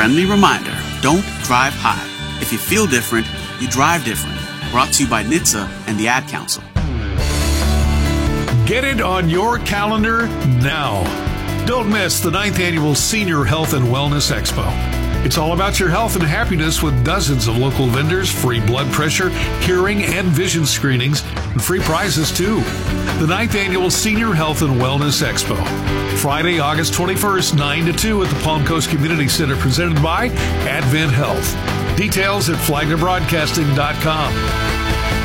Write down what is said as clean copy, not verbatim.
friendly reminder, don't drive high. If you feel different, you drive different. Brought to you by NHTSA and the Ad Council. Get it on your calendar now. Don't miss the 9th Annual Senior Health and Wellness Expo. It's all about your health and happiness with dozens of local vendors, free blood pressure, hearing, and vision screenings, and free prizes too. The 9th Annual Senior Health and Wellness Expo. Friday, August 21st, 9 to 2 at the Palm Coast Community Center, presented by Advent Health. Details at flaglerbroadcasting.com.